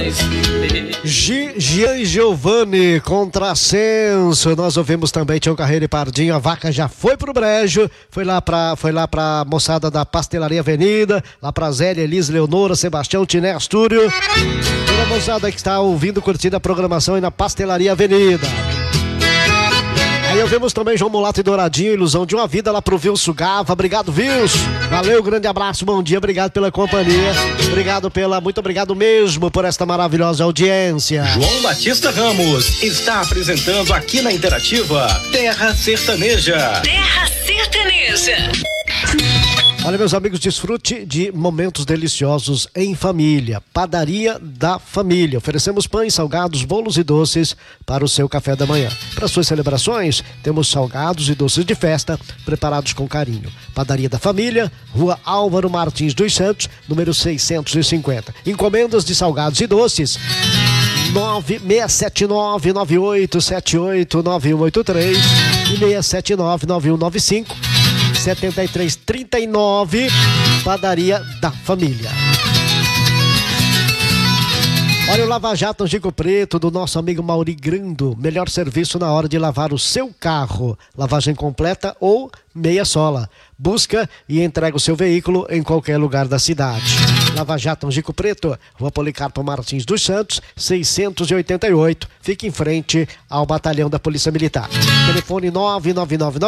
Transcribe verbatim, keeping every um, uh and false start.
Gian e Giovanni, Contrassenso. Nós ouvimos também Tião Carreiro e Pardinho. A vaca já foi pro brejo. Foi lá pra, foi lá pra moçada da Pastelaria Avenida. Lá pra Zélia, Elis, Leonora, Sebastião, Tiné, Astúrio. Toda a moçada que está ouvindo, curtindo a programação aí na Pastelaria Avenida. Aí ouvimos também João Mulato e Douradinho, Ilusão de uma Vida, lá pro Vilso Gava. Obrigado, Vilso. Valeu, grande abraço, bom dia, obrigado pela companhia. Obrigado pela, muito obrigado mesmo por esta maravilhosa audiência. João Batista Ramos está apresentando aqui na Interativa Terra Sertaneja. Terra Sertaneja. Olha, meus amigos, desfrute de momentos deliciosos em família. Padaria da Família. Oferecemos pães, salgados, bolos e doces para o seu café da manhã. Para suas celebrações, temos salgados e doces de festa preparados com carinho. Padaria da Família, Rua Álvaro Martins dos Santos, número seiscentos e cinquenta. Encomendas de salgados e doces. nove seis sete nove, nove oito sete oito, nove um oito três e seis sete nove, nove um nove cinco, sete três três nove. Padaria da Família. Olha o Lava Jato Angico Preto do nosso amigo Mauri Grando. Melhor serviço na hora de lavar o seu carro. Lavagem completa ou meia sola. Busca e entrega o seu veículo em qualquer lugar da cidade. Lava Jato Angico Preto, Rua Policarpo Martins dos Santos, seiscentos e oitenta e oito. Fique em frente ao batalhão da Polícia Militar. Telefone nove nove nove